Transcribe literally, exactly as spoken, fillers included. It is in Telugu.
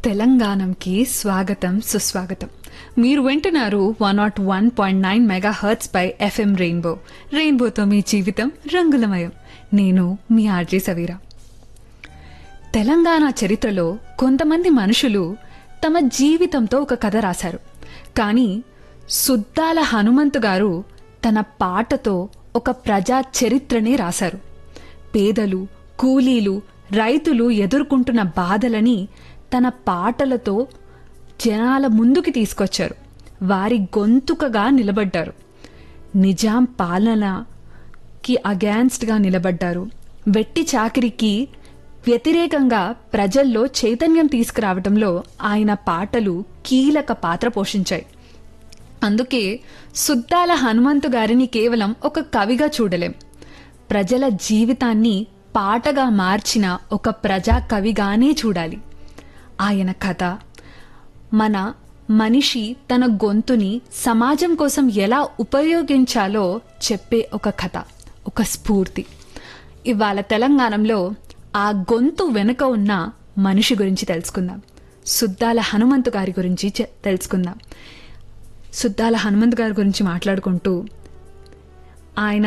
తెలంగాణంకి స్వాగతం సుస్వాగతం. మీరు వింటున్నారు one not one point nine mega hurts pi FM rainbow. రెయిన్బోతో మీ జీవితం రంగులమయం. నేను మీ ఆర్జే సవీరా. తెలంగాణ చరిత్రలో కొంతమంది మనుషులు తమ జీవితంతో ఒక కథ రాశారు. కానీ సుద్దాల హనుమంతు గారు తన పాటతో ఒక ప్రజా చరిత్రనే రాశారు. పేదలు, కూలీలు, రైతులు ఎదుర్కొంటున్న బాధలని తన పాటలతో జనాల ముందుకి తీసుకొచ్చారు. వారి గొంతుకగా నిలబడ్డారు. నిజాం పాలనకి అగేన్స్ట్గా నిలబడ్డారు. వెట్టి చాకిరికి వ్యతిరేకంగా ప్రజల్లో చైతన్యం తీసుకురావడంలో ఆయన పాటలు కీలక పాత్ర పోషించాయి. అందుకే సుద్దాల హనుమంతు గారిని కేవలం ఒక కవిగా చూడలేం. ప్రజల జీవితాన్ని పాటగా మార్చిన ఒక ప్రజా కవిగానే చూడాలి. ఆయన కథ మన మనిషి తన గొంతుని సమాజం కోసం ఎలా ఉపయోగించాలో చెప్పే ఒక కథ, ఒక స్ఫూర్తి. ఇవాళ తెలంగాణలో ఆ గొంతు వెనుక ఉన్న మనిషి గురించి తెలుసుకుందాం. సుద్దాల హనుమంతు గారి గురించి తెలుసుకుందాం. సుద్దాల హనుమంతు గారి గురించి మాట్లాడుకుంటూ ఆయన